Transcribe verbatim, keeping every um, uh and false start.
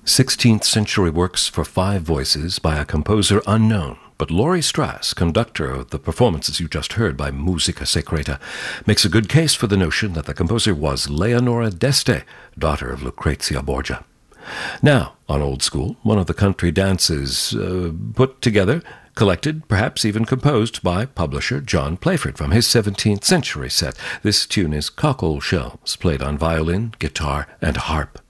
sixteenth century works for five voices by a composer unknown, but Laurie Strauss, conductor of the performances you just heard by Musica Secreta, makes a good case for the notion that the composer was Leonora d'Este, daughter of Lucrezia Borgia. Now, on Old School, one of the country dances uh, put together, collected, perhaps even composed by publisher John Playford from his seventeenth century set. This tune is Cockle Shells, played on violin, guitar, and harp.